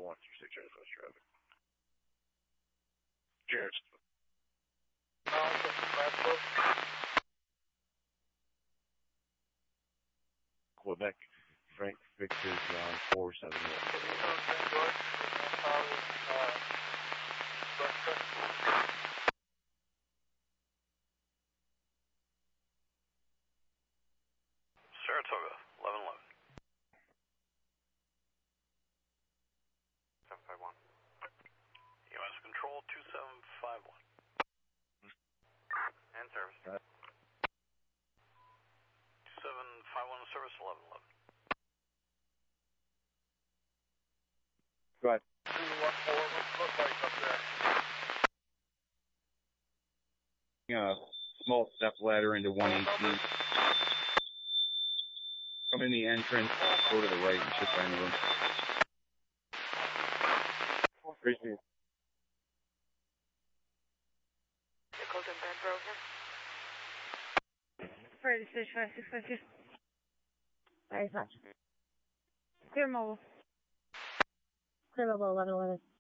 136 Southwest traffic. Cheers. Quebec, Frank Victor John 471. Saratoga, 1111. 751. EMS control 2751. And service. 2751 service 1111. Go ahead. 214, what's like up there? Small step ladder into 118. Come in the entrance, go to the right and shift down the room. Appreciate it. Colton Benbrook. Friday Station 5652. Very much. Clear mobile. Clear mobile 1111.